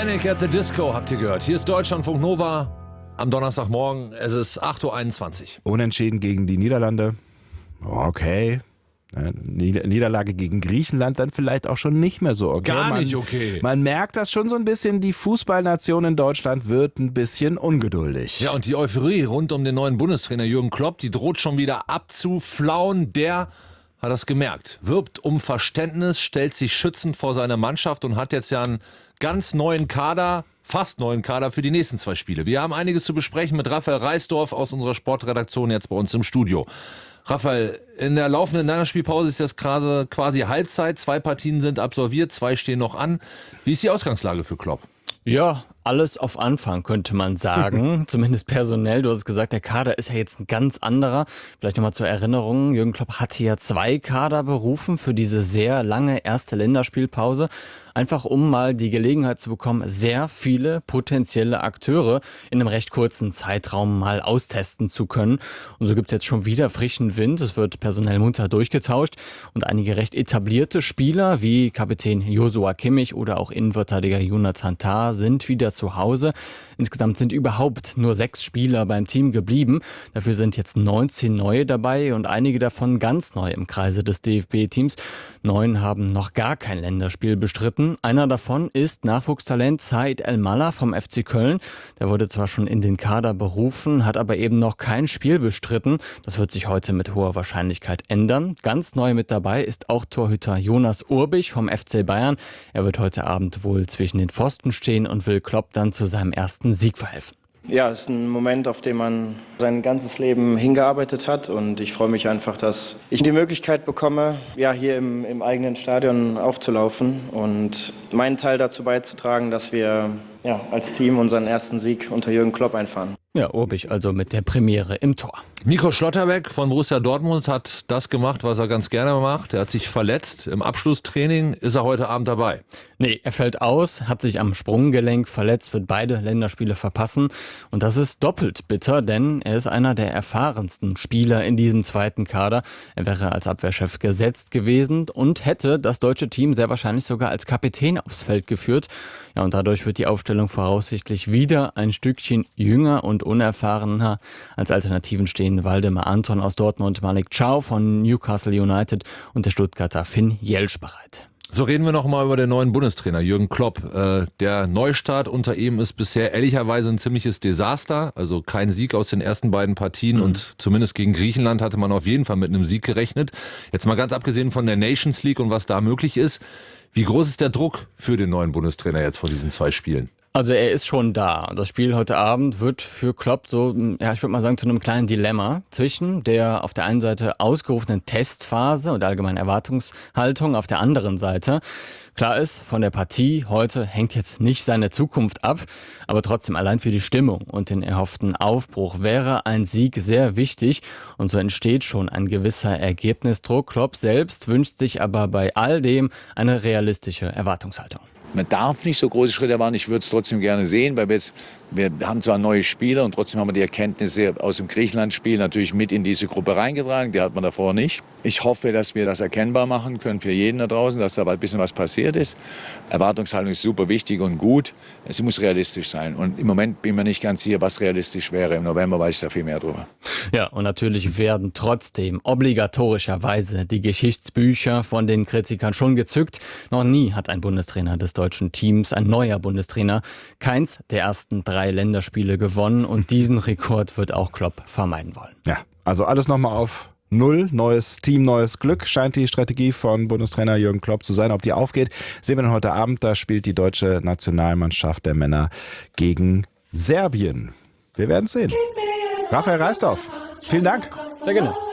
Panic at the Disco habt ihr gehört. Hier ist Deutschlandfunk Nova am Donnerstagmorgen. Es ist 8.21 Uhr. Unentschieden gegen die Niederlande. Okay. Niederlage gegen Griechenland dann vielleicht auch schon nicht mehr so okay. Gar nicht okay. Man merkt das schon so ein bisschen, die Fußballnation in Deutschland wird ein bisschen ungeduldig. Ja, und die Euphorie rund um den neuen Bundestrainer Jürgen Klopp, die droht schon wieder abzuflauen. Der hat das gemerkt, wirbt um Verständnis, stellt sich schützend vor seine Mannschaft und hat jetzt ja einen ganz neuen Kader, fast neuen Kader für die nächsten 2 Spiele. Wir haben einiges zu besprechen mit Raphael Reisdorf aus unserer Sportredaktion jetzt bei uns im Studio. Raphael, in der laufenden Länderspielpause ist jetzt gerade quasi Halbzeit. 2 Partien sind absolviert, 2 stehen noch an. Wie ist die Ausgangslage für Klopp? Ja, alles auf Anfang, könnte man sagen. Zumindest personell. Du hast gesagt, der Kader ist ja jetzt ein ganz anderer. Vielleicht nochmal zur Erinnerung. Jürgen Klopp hatte ja 2 Kader berufen für diese sehr lange erste Länderspielpause. Einfach um mal die Gelegenheit zu bekommen, sehr viele potenzielle Akteure in einem recht kurzen Zeitraum mal austesten zu können. Und so gibt es jetzt schon wieder frischen Wind. Es wird personell munter durchgetauscht. Und einige recht etablierte Spieler wie Kapitän Joshua Kimmich oder auch Innenverteidiger Jonathan Tah sind wieder zu Hause. Insgesamt sind überhaupt nur 6 Spieler beim Team geblieben. Dafür sind jetzt 19 neue dabei und einige davon ganz neu im Kreise des DFB-Teams. 9 haben noch gar kein Länderspiel bestritten. Einer davon ist Nachwuchstalent Said El-Mallah vom FC Köln. Der wurde zwar schon in den Kader berufen, hat aber eben noch kein Spiel bestritten. Das wird sich heute mit hoher Wahrscheinlichkeit ändern. Ganz neu mit dabei ist auch Torhüter Jonas Urbich vom FC Bayern. Er wird heute Abend wohl zwischen den Pfosten stehen und will Klopp dann zu seinem ersten Sieg verhelfen. Ja, es ist ein Moment, auf den man sein ganzes Leben hingearbeitet hat und ich freue mich einfach, dass ich die Möglichkeit bekomme, ja, hier im eigenen Stadion aufzulaufen und meinen Teil dazu beizutragen, dass wir als Team unseren ersten Sieg unter Jürgen Klopp einfahren. Ja, Urbich also mit der Premiere im Tor. Nico Schlotterbeck von Borussia Dortmund hat das gemacht, was er ganz gerne macht. Er hat sich verletzt. Im Abschlusstraining ist er heute Abend dabei. Nee, er fällt aus, hat sich am Sprunggelenk verletzt, wird beide Länderspiele verpassen. Und das ist doppelt bitter, denn er ist einer der erfahrensten Spieler in diesem zweiten Kader. Er wäre als Abwehrchef gesetzt gewesen und hätte das deutsche Team sehr wahrscheinlich sogar als Kapitän aufs Feld geführt. Ja, und dadurch wird die Aufstellung voraussichtlich wieder ein Stückchen jünger und unerfahrener. Als Alternativen stehen Waldemar Anton aus Dortmund, Malik Chow von Newcastle United und der Stuttgarter Finn Jelsch bereit. So reden wir noch mal über den neuen Bundestrainer Jürgen Klopp. Der Neustart unter ihm ist bisher ehrlicherweise ein ziemliches Desaster. Also kein Sieg aus den ersten beiden Partien und zumindest gegen Griechenland hatte man auf jeden Fall mit einem Sieg gerechnet. Jetzt mal ganz abgesehen von der Nations League und was da möglich ist. Wie groß ist der Druck für den neuen Bundestrainer jetzt vor diesen 2 Spielen? Also er ist schon da. Das Spiel heute Abend wird für Klopp so, ja, ich würde mal sagen, zu einem kleinen Dilemma zwischen der auf der einen Seite ausgerufenen Testphase und allgemeinen Erwartungshaltung auf der anderen Seite. Klar ist, von der Partie heute hängt jetzt nicht seine Zukunft ab, aber trotzdem allein für die Stimmung und den erhofften Aufbruch wäre ein Sieg sehr wichtig und so entsteht schon ein gewisser Ergebnisdruck. Klopp selbst wünscht sich aber bei all dem eine realistische Erwartungshaltung. Man darf nicht so große Schritte erwarten. Ich würde es trotzdem gerne sehen, weil wir haben zwar neue Spieler und trotzdem haben wir die Erkenntnisse aus dem Griechenland-Spiel natürlich mit in diese Gruppe reingetragen. Die hat man davor nicht. Ich hoffe, dass wir das erkennbar machen können für jeden da draußen, dass da ein bisschen was passiert ist. Erwartungshaltung ist super wichtig und gut. Es muss realistisch sein. Und im Moment bin ich mir nicht ganz sicher, was realistisch wäre. Im November weiß ich da viel mehr drüber. Ja, und natürlich werden trotzdem obligatorischerweise die Geschichtsbücher von den Kritikern schon gezückt. Noch nie hat ein Bundestrainer des deutschen Teams, ein neuer Bundestrainer, keins der ersten 3 Länderspiele gewonnen und diesen Rekord wird auch Klopp vermeiden wollen. Ja, also alles nochmal auf Null, neues Team, neues Glück, scheint die Strategie von Bundestrainer Jürgen Klopp zu sein. Ob die aufgeht, sehen wir dann heute Abend. Da spielt die deutsche Nationalmannschaft der Männer gegen Serbien. Wir werden sehen. Raphael Reisdorf, vielen Dank. Sehr gerne.